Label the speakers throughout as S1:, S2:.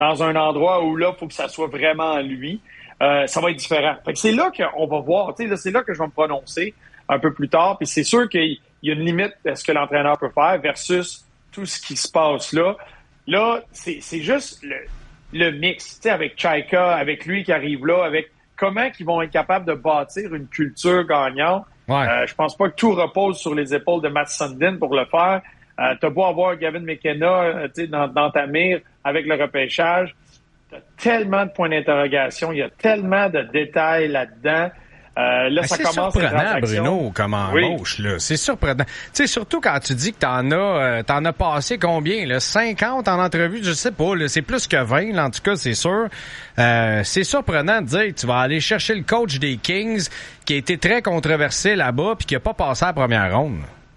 S1: dans un endroit où là, il faut que ça soit vraiment lui, ça va être différent. Fait que c'est là qu'on va voir, tu sais, c'est là que je vais me prononcer un peu plus tard. Puis c'est sûr qu'il y a une limite à ce que l'entraîneur peut faire versus tout ce qui se passe là. Là, c'est juste le mix, tu sais, avec Chaika, avec lui qui arrive là, avec comment ils vont être capables de bâtir une culture gagnante.
S2: Ouais.
S1: Je pense pas que tout repose sur les épaules de Matt Sundin pour le faire. T'as beau avoir Gavin McKenna dans ta mire avec le repêchage. T'as tellement de points d'interrogation. Il y a tellement de détails là-dedans. Là, ça commence à être
S2: surprenant, Bruno, comme embauche, là. C'est surprenant. Tu sais, surtout quand tu dis que t'en as passé combien, là? 50 en entrevue, je sais pas, là. C'est plus que 20, là, en tout cas, c'est sûr. C'est surprenant de dire que tu vas aller chercher le coach des Kings, qui a été très controversé là-bas, puis qui a pas passé à la première ronde.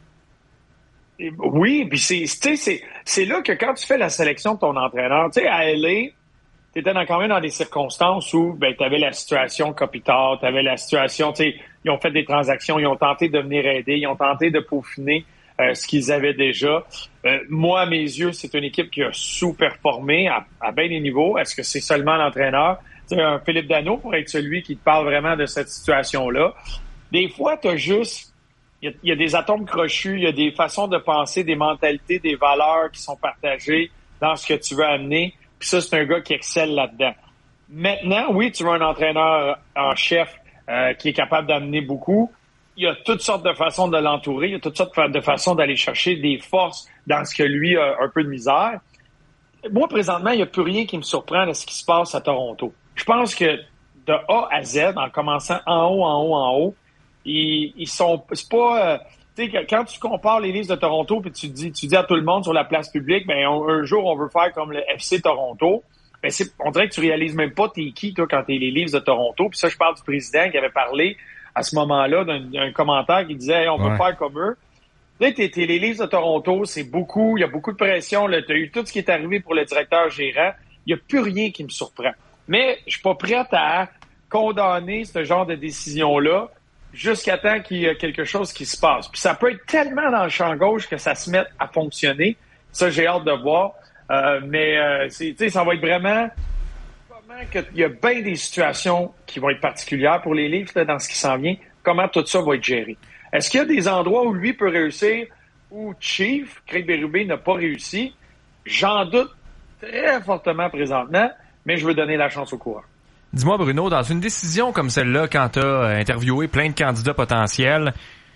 S1: Oui, puis c'est là que quand tu fais la sélection de ton entraîneur, tu sais, à LA, t'étais quand même dans des circonstances où tu avais la situation Kopitar, tu avais la situation, tu sais, ils ont fait des transactions, ils ont tenté de venir aider, ils ont tenté de peaufiner ce qu'ils avaient déjà. Moi, à mes yeux, c'est une équipe qui a sous-performé à bien des niveaux. Est-ce que c'est seulement l'entraîneur? Tu sais, un Philippe Danault pourrait être celui qui te parle vraiment de cette situation-là. Des fois, t'as juste... Il y a des atomes crochus, il y a des façons de penser, des mentalités, des valeurs qui sont partagées dans ce que tu veux amener. Puis ça, c'est un gars qui excelle là-dedans. Maintenant, oui, tu veux un entraîneur en chef qui est capable d'amener beaucoup. Il y a toutes sortes de façons de l'entourer. Il y a toutes sortes de façons d'aller chercher des forces dans ce que lui a un peu de misère. Moi, présentement, il n'y a plus rien qui me surprend de ce qui se passe à Toronto. Je pense que de A à Z, en commençant en haut, ils sont... C'est pas... tu sais, quand tu compares les Leafs de Toronto puis tu dis à tout le monde sur la place publique, ben un jour, on veut faire comme le FC Toronto. Ben on dirait que tu réalises même pas t'es qui, toi, quand t'es les Leafs de Toronto. Puis ça, je parle du président qui avait parlé à ce moment-là d'un commentaire qui disait hey, on veut faire comme eux. Là, t'es les Leafs de Toronto, c'est beaucoup, il y a beaucoup de pression. T'as eu tout ce qui est arrivé pour le directeur gérant. Il n'y a plus rien qui me surprend. Mais je suis pas prête à condamner ce genre de décision-là jusqu'à temps qu'il y ait quelque chose qui se passe. Puis ça peut être tellement dans le champ gauche que ça se mette à fonctionner. Ça, j'ai hâte de voir. Mais ça va être vraiment comment il y a bien des situations qui vont être particulières pour les Leafs là, dans ce qui s'en vient. Comment tout ça va être géré. Est-ce qu'il y a des endroits où lui peut réussir, où Chief, Craig Berube, n'a pas réussi? J'en doute très fortement présentement, mais je veux donner la chance au coureur.
S3: Dis-moi, Bruno, dans une décision comme celle-là, quand tu as interviewé plein de candidats potentiels,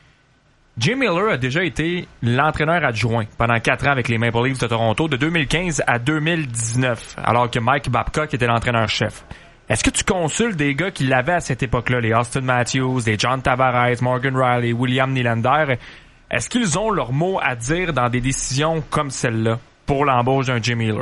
S3: Jim Miller a déjà été l'entraîneur adjoint pendant 4 ans avec les Maple Leafs de Toronto, de 2015 à 2019, alors que Mike Babcock était l'entraîneur-chef. Est-ce que tu consultes des gars qui l'avaient à cette époque-là, les Austin Matthews, les John Tavares, Morgan Riley, William Nylander? Est-ce qu'ils ont leur mot à dire dans des décisions comme celle-là pour l'embauche d'un Jim Miller?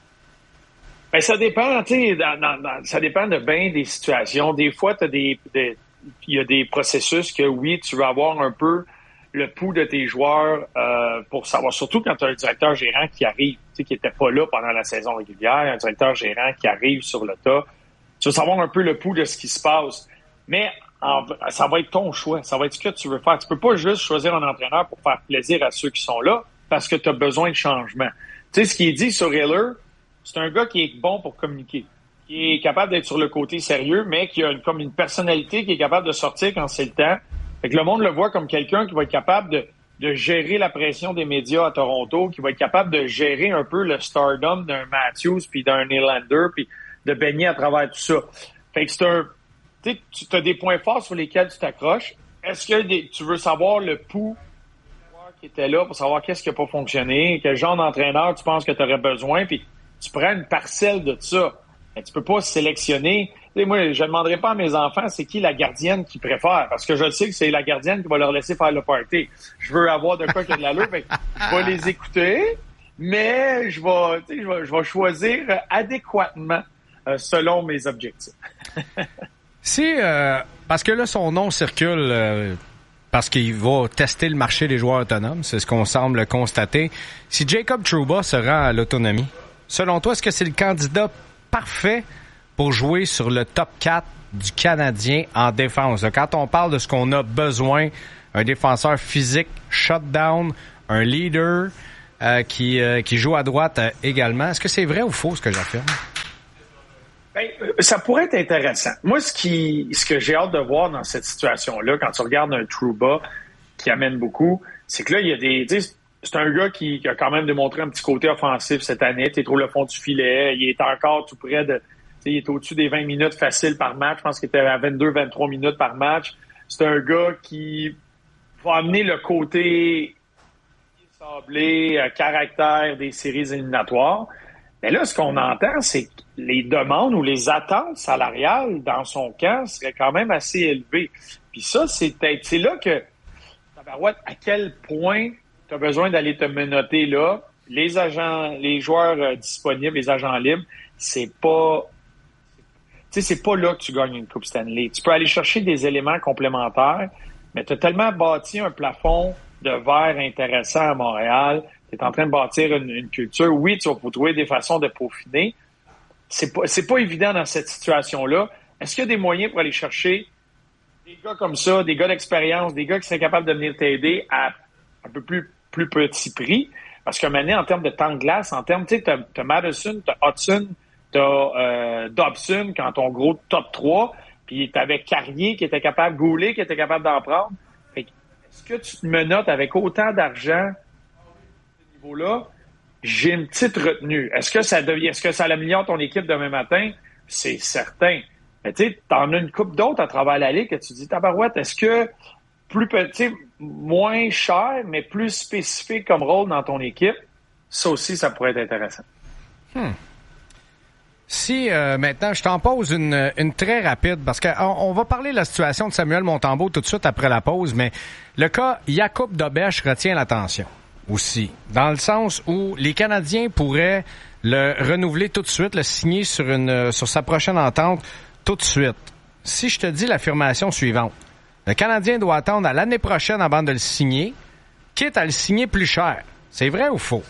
S1: Ben, ça dépend, tu sais, ça dépend de bien des situations. Des fois, il y a des processus que, oui, tu veux avoir un peu le pouls de tes joueurs pour savoir, surtout quand tu as un directeur gérant qui arrive, tu sais, qui était pas là pendant la saison régulière, un directeur gérant qui arrive sur le tas. Tu veux savoir un peu le pouls de ce qui se passe. Mais ça va être ton choix. Ça va être ce que tu veux faire. Tu peux pas juste choisir un entraîneur pour faire plaisir à ceux qui sont là parce que tu as besoin de changement. Tu sais, ce qui est dit sur Hiller, c'est un gars qui est bon pour communiquer, qui est capable d'être sur le côté sérieux, mais qui a comme une personnalité qui est capable de sortir quand c'est le temps. Fait que le monde le voit comme quelqu'un qui va être capable de gérer la pression des médias à Toronto, qui va être capable de gérer un peu le stardom d'un Matthews puis d'un Nylander, puis de baigner à travers tout ça. Fait que tu as des points forts sur lesquels tu t'accroches. Est-ce que tu veux savoir le pouls qui était là pour savoir qu'est-ce qui n'a pas fonctionné, quel genre d'entraîneur tu penses que tu aurais besoin, puis tu prends une parcelle de ça. Mais tu peux pas sélectionner. Tu sais, moi, je ne demanderai pas à mes enfants c'est qui la gardienne qu'ils préfèrent, parce que je sais que c'est la gardienne qui va leur laisser faire le party. Je veux avoir de quoi qu'il y a de l'allure, fait que je vais les écouter, mais je vais choisir adéquatement selon mes objectifs.
S2: Parce que là, son nom circule parce qu'il va tester le marché des joueurs autonomes, c'est ce qu'on semble constater. Si Jacob Trouba se rend à l'autonomie, selon toi, est-ce que c'est le candidat parfait pour jouer sur le top 4 du Canadien en défense? Quand on parle de ce qu'on a besoin, un défenseur physique, shutdown, un leader qui joue à droite également, est-ce que c'est vrai ou faux ce que j'affirme?
S1: Ça pourrait être intéressant. Moi, ce que j'ai hâte de voir dans cette situation-là, quand tu regardes un Trouba qui amène beaucoup, c'est que là, il y a c'est un gars qui a quand même démontré un petit côté offensif cette année. Tu trouves le fond du filet. Il est encore tout près de... Il est au-dessus des 20 minutes faciles par match. Je pense qu'il était à 22-23 minutes par match. C'est un gars qui va amener le côté sablé, caractère des séries éliminatoires. Mais là, ce qu'on entend, c'est que les demandes ou les attentes salariales dans son camp seraient quand même assez élevées. Puis ça, c'est là que, à quel point tu as besoin d'aller te menotter là. Les agents, les joueurs disponibles, les agents libres, c'est pas là que tu gagnes une Coupe Stanley. Tu peux aller chercher des éléments complémentaires, mais tu as tellement bâti un plafond de verre intéressant à Montréal. Tu es en train de bâtir une culture. Oui, tu vas trouver des façons de peaufiner. C'est pas évident dans cette situation-là. Est-ce qu'il y a des moyens pour aller chercher des gars comme ça, des gars d'expérience, des gars qui seraient capables de venir t'aider à un peu plus petit prix? Parce qu'à un moment donné, en termes de temps de glace, en termes, tu sais, t'as Madison, t'as Hudson, t'as Dobson quand ton gros top 3, puis t'avais Carrier qui était capable, Goulet qui était capable d'en prendre. Fait que, est-ce que tu te menottes avec autant d'argent à ce niveau-là? J'ai une petite retenue. Est-ce que ça améliore ton équipe demain matin? C'est certain. Mais tu sais, t'en as une couple d'autres à travers la ligue que tu dis, tabarouette, est-ce que plus petit, moins cher, mais plus spécifique comme rôle dans ton équipe, ça aussi, ça pourrait être intéressant.
S2: Si maintenant, je t'en pose une très rapide, parce qu'on va parler de la situation de Samuel Montembeault tout de suite après la pause, mais le cas Jakub Dobeš retient l'attention aussi, dans le sens où les Canadiens pourraient le renouveler tout de suite, le signer sur sa prochaine entente tout de suite. Si je te dis l'affirmation suivante, le Canadien doit attendre à l'année prochaine avant de le signer, quitte à le signer plus cher. C'est vrai ou faux?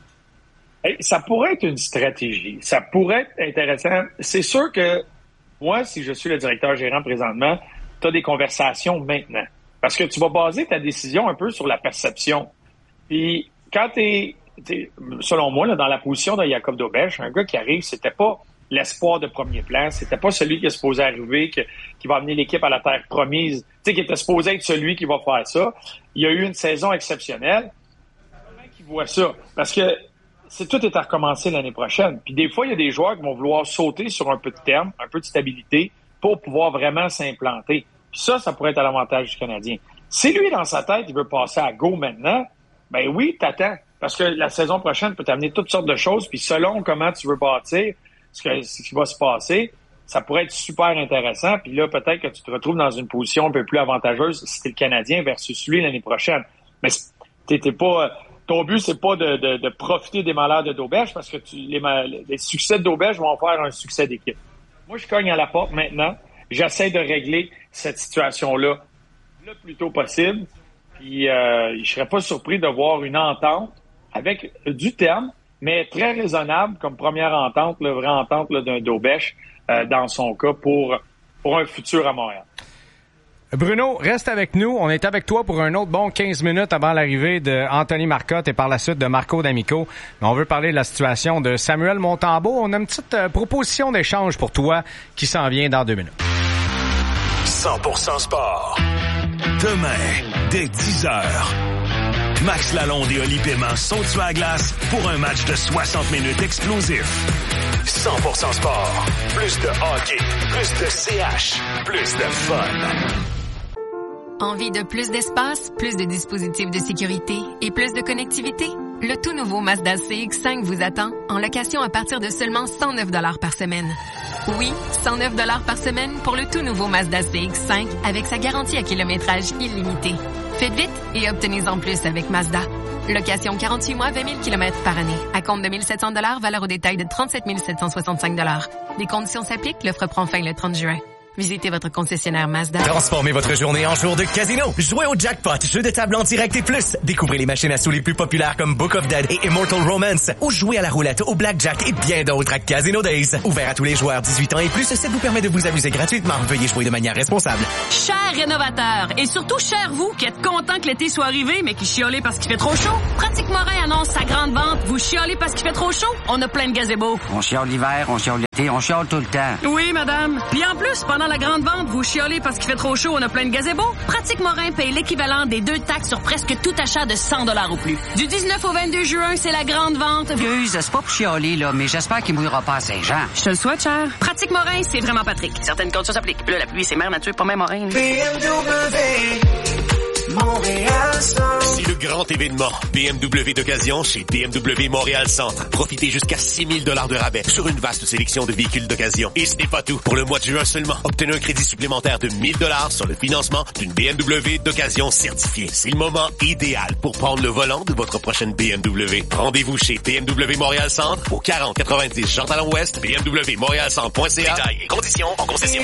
S1: Ça pourrait être une stratégie. Ça pourrait être intéressant. C'est sûr que moi, si je suis le directeur gérant présentement, tu as des conversations maintenant. Parce que tu vas baser ta décision un peu sur la perception. Puis quand t'es selon moi, là, dans la position de Jakub Dobeš, un gars qui arrive, c'était pas l'espoir de premier plan, c'était pas celui qui est supposé arriver, qui va amener l'équipe à la terre promise, qui était supposé être celui qui va faire ça. Il y a eu une saison exceptionnelle. Comment qu'il voit ça? Parce que tout est à recommencer l'année prochaine. Puis des fois, il y a des joueurs qui vont vouloir sauter sur un peu de terme, un peu de stabilité, pour pouvoir vraiment s'implanter. Puis ça pourrait être à l'avantage du Canadien. Si lui, dans sa tête, il veut passer à go maintenant, ben oui, t'attends. Parce que la saison prochaine peut t'amener toutes sortes de choses, puis selon comment tu veux bâtir ce qui va se passer, ça pourrait être super intéressant. Puis là, peut-être que tu te retrouves dans une position un peu plus avantageuse si t'es le Canadien versus lui l'année prochaine. Mais t'es pas... Ton but, c'est pas de profiter des malheurs de Dobeš, parce que les succès de Dobeš vont faire un succès d'équipe. Moi, je cogne à la porte maintenant. J'essaie de régler cette situation-là le plus tôt possible. Puis je serais pas surpris de voir une entente avec du terme, mais très raisonnable comme première entente, la vraie entente là, d'un Dobeš dans son cas pour un futur à Montréal.
S2: Bruno, reste avec nous. On est avec toi pour un autre bon 15 minutes avant l'arrivée de Anthony Marcotte et par la suite de Marco D'Amico. Mais on veut parler de la situation de Samuel Montembeault. On a une petite proposition d'échange pour toi qui s'en vient dans 2 minutes.
S4: 100% sport. Demain, dès 10h. Max Lalonde et Oli Paiement sont sur la glace pour un match de 60 minutes explosif. 100% sport. Plus de hockey, plus de CH, plus de fun.
S5: Envie de plus d'espace, plus de dispositifs de sécurité et plus de connectivité? Le tout nouveau Mazda CX-5 vous attend en location à partir de seulement 109 $ par semaine. Oui, 109 $ par semaine pour le tout nouveau Mazda CX-5 avec sa garantie à kilométrage illimité. Faites vite et obtenez-en plus avec Mazda. Location 48 mois, 20 000 km par année. À compte de 1 700 $, valeur au détail de 37 765 $. Les conditions s'appliquent, l'offre prend fin le 30 juin. Visitez votre concessionnaire Mazda.
S6: Transformez votre journée en jour de casino. Jouez au Jackpot, jeu de table en direct et plus. Découvrez les machines à sous les plus populaires comme Book of Dead et Immortal Romance. Ou jouez à la roulette, au blackjack et bien d'autres à Casino Days. Ouvert à tous les joueurs 18 ans et plus, ça vous permet de vous amuser gratuitement. Veuillez jouer de manière responsable.
S7: Chers rénovateurs, et surtout chers vous qui êtes contents que l'été soit arrivé mais qui chiolez parce qu'il fait trop chaud, Pratique Morin annonce sa grande vente. Vous chiolez parce qu'il fait trop chaud? On a plein de gazebos.
S8: On chiole l'hiver, on chiole l'été, on chiole tout le temps.
S7: Oui, madame. Puis en plus, pendant la grande vente, vous chiolez parce qu'il fait trop chaud, on a plein de gazebos. Pratique Morin paye l'équivalent des 2 taxes sur presque tout achat de 100 $ ou plus. Du 19 au 22 juin, c'est la grande vente.
S8: Excuse, c'est pas pour chialer, là, mais j'espère qu'il mouillera pas à Saint-Jean.
S7: Je te le souhaite, cher. Pratique Morin, c'est vraiment Patrick. Certaines conditions s'appliquent. Là, la pluie, c'est mère nature, pas même Morin.
S9: C'est le grand événement BMW d'occasion chez BMW Montréal Centre. Profitez jusqu'à 6 000 $ de rabais sur une vaste sélection de véhicules d'occasion. Et ce n'est pas tout. Pour le mois de juin seulement, obtenez un crédit supplémentaire de 1 000 $ sur le financement d'une BMW d'occasion certifiée. C'est le moment idéal pour prendre le volant de votre prochaine BMW. Rendez-vous chez BMW Montréal Centre au 4090 Jean-Talon-Ouest, bmwmontrealcentre.ca. Détails et conditions en concession.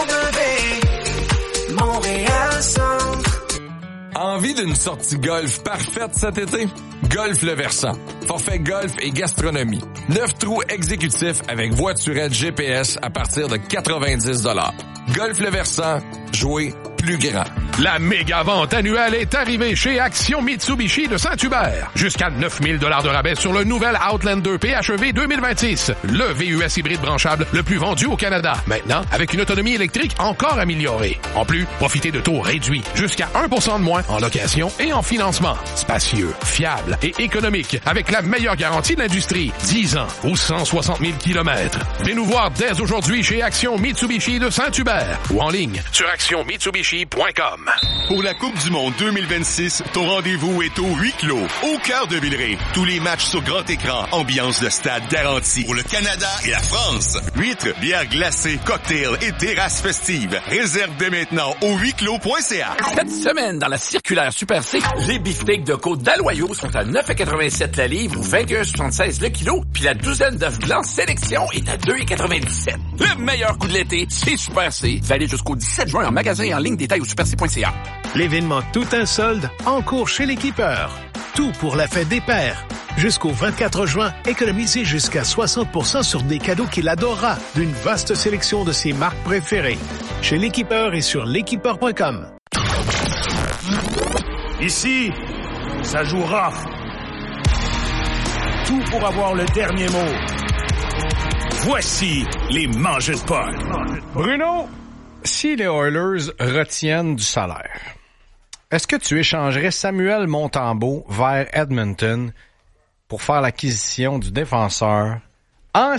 S10: BMW Montréal Centre.
S11: Envie d'une sortie golf parfaite cet été? Golf Le Versant. Forfait golf et gastronomie. 9 trous exécutifs avec voiturette GPS à partir de 90 $. Golf Le Versant. Jouer plus grand.
S12: La méga vente annuelle est arrivée chez Action Mitsubishi de Saint-Hubert. Jusqu'à 9 000 $ de rabais sur le nouvel Outlander PHEV 2026. Le VUS hybride branchable le plus vendu au Canada. Maintenant, avec une autonomie électrique encore améliorée. En plus, profitez de taux réduits. Jusqu'à 1% de moins en location et en financement. Spacieux, fiable et économique. Avec la meilleure garantie de l'industrie. 10 ans ou 160 000 km. Venez nous voir dès aujourd'hui chez Action Mitsubishi de Saint-Hubert. Ou en ligne sur actionmitsubishi.com.
S13: Pour la Coupe du Monde 2026, ton rendez-vous est au huis clos, au cœur de Villeray. Tous les matchs sur grand écran, ambiance de stade garantie. Pour le Canada et la France, huîtres, bières glacées, cocktails et terrasses festives. Réserve dès maintenant au huisclos.ca.
S14: Cette semaine, dans la circulaire Super C, les beefsteaks de côte d'Aloyau sont à 9,87 la livre ou 21,76 le kilo, puis la douzaine d'œufs blancs sélection est à 2,97. Le meilleur coup de l'été, c'est Super C. Valide jusqu'au 17 juin en magasin et en ligne, détail au superc.ca.
S15: L'événement Tout un solde en cours chez l'équipeur. Tout pour la fête des pères. Jusqu'au 24 juin, économisez jusqu'à 60% sur des cadeaux qu'il adorera d'une vaste sélection de ses marques préférées. Chez l'équipeur et sur l'équipeur.com.
S16: Ici, ça joue rough. Tout pour avoir le dernier mot. Voici les mangeurs de puck.
S2: Bruno, si les Oilers retiennent du salaire, est-ce que tu échangerais Samuel Montembeault vers Edmonton pour faire l'acquisition du défenseur